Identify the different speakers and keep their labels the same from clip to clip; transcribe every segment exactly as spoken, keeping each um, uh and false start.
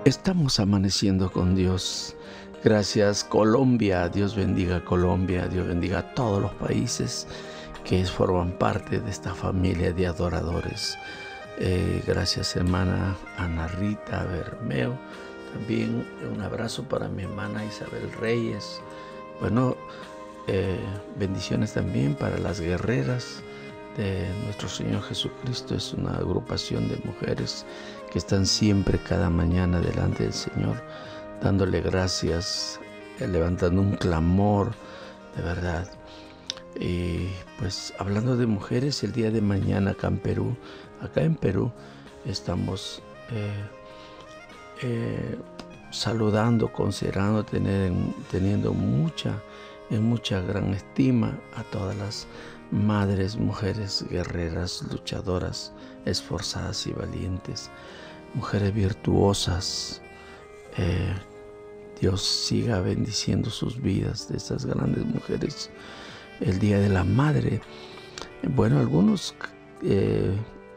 Speaker 1: Estamos amaneciendo con Dios. Gracias Colombia, Dios bendiga a Colombia, Dios bendiga a todos los países que forman parte de esta familia de adoradores. Eh, gracias hermana Ana Rita Bermeo. También un abrazo para mi hermana Isabel Reyes. Bueno, eh, bendiciones también para las guerreras de nuestro Señor Jesucristo. Es una agrupación de mujeres que están siempre cada mañana delante del Señor, dándole gracias, levantando un clamor de verdad. Y pues hablando de mujeres, el día de mañana acá en Perú, acá en Perú estamos eh, eh, saludando, considerando, tener, teniendo mucha, en mucha gran estima a todas las madres, mujeres guerreras, luchadoras, esforzadas y valientes, mujeres virtuosas. Eh, Dios siga bendiciendo sus vidas de estas grandes mujeres. El Día de la Madre, bueno, algunos eh,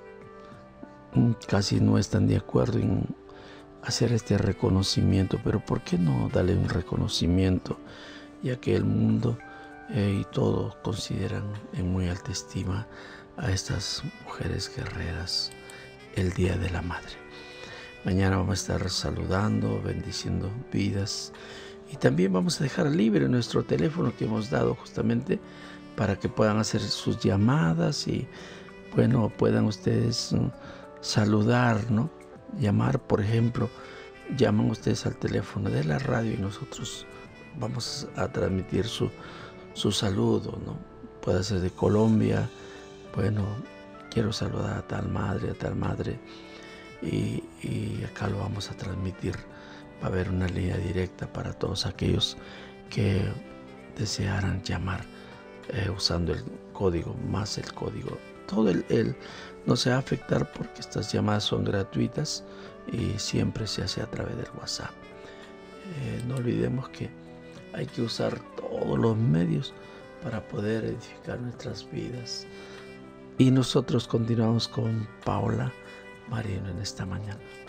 Speaker 1: casi no están de acuerdo en hacer este reconocimiento, pero ¿por qué no darle un reconocimiento? Ya que el mundo eh, y todos consideran en muy alta estima a estas mujeres guerreras el Día de la Madre. Mañana vamos a estar saludando, bendiciendo vidas, y también vamos a dejar libre nuestro teléfono que hemos dado justamente para que puedan hacer sus llamadas y bueno, puedan ustedes uh, saludar, ¿no? Llamar, por ejemplo, llaman ustedes al teléfono de la radio y nosotros vamos a transmitir su, su saludo, ¿no? Puede ser de Colombia, bueno, quiero saludar a tal madre, a tal madre, y, y acá lo vamos a transmitir. Va a haber una línea directa para todos aquellos que desearan llamar eh, usando el código, más el código. Todo el, el no se va a afectar porque estas llamadas son gratuitas y siempre se hace a través del WhatsApp. Eh, no olvidemos que hay que usar todos los medios para poder edificar nuestras vidas. Y nosotros continuamos con Paola Marino en esta mañana.